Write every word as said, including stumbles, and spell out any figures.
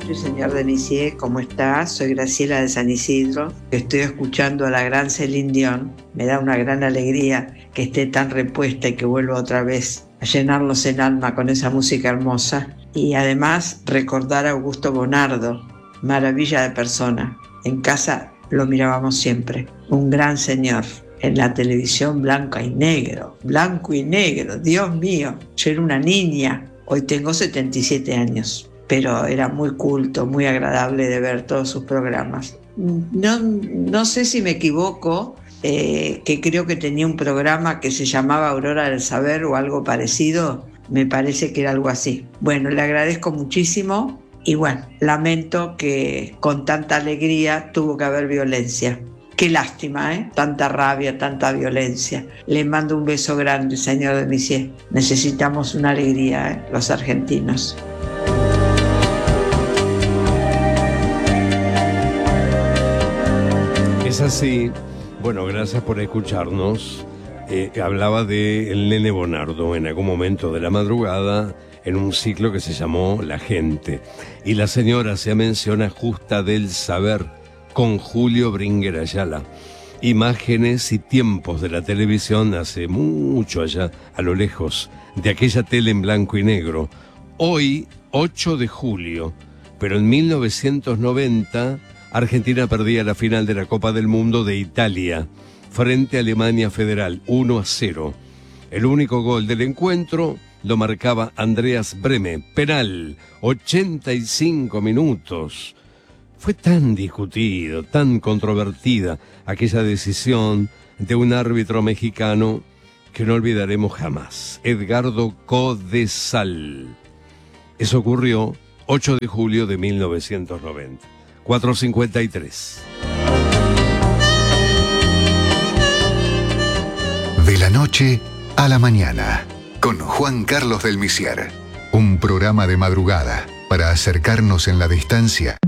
noches, señor Denisé, ¿cómo está? Soy Graciela de San Isidro. Estoy escuchando a la gran Celine Dion. Me da una gran alegría que esté tan repuesta y que vuelva otra vez a llenarnos el alma con esa música hermosa. Y además recordar a Augusto Bonardo, maravilla de persona. En casa lo mirábamos siempre. Un gran señor. En la televisión blanco y negro, blanco y negro, Dios mío. Yo era una niña, hoy tengo setenta y siete años, pero era muy culto, muy agradable de ver todos sus programas. No, no sé si me equivoco, eh, que creo que tenía un programa que se llamaba Aurora del Saber o algo parecido, me parece que era algo así. Bueno, le agradezco muchísimo y bueno, lamento que con tanta alegría tuvo que haber violencia. Qué lástima, ¿eh? Tanta rabia, tanta violencia. Le mando un beso grande, señor Denisé. Necesitamos una alegría, ¿eh? Los argentinos. Es así. Bueno, gracias por escucharnos. Eh, hablaba de el Nene Bonardo en algún momento de la madrugada en un ciclo que se llamó La Gente. Y la señora se menciona Justa del Saber, con Julio Bringuer Ayala. Imágenes y tiempos de la televisión hace mucho allá, a lo lejos, de aquella tele en blanco y negro. Hoy, ocho de julio, pero en mil novecientos noventa, Argentina perdía la final de la Copa del Mundo de Italia, frente a Alemania Federal, uno a cero. El único gol del encuentro lo marcaba Andreas Brehme, penal, ochenta y cinco minutos. Fue tan discutido, tan controvertida aquella decisión de un árbitro mexicano que no olvidaremos jamás, Edgardo Codesal. Eso ocurrió ocho de julio de mil novecientos noventa, cuatro cincuenta y tres. De la noche a la mañana, con Juan Carlos del Misier. Un programa de madrugada para acercarnos en la distancia